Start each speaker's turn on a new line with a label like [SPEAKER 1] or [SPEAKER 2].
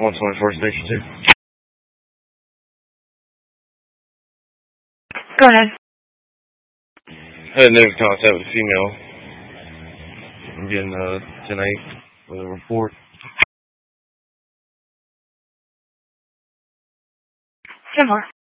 [SPEAKER 1] 124 Station 2.
[SPEAKER 2] Go ahead.
[SPEAKER 1] Had a negative contact with a female. I'm getting 10-8 with a report.
[SPEAKER 2] 10-4.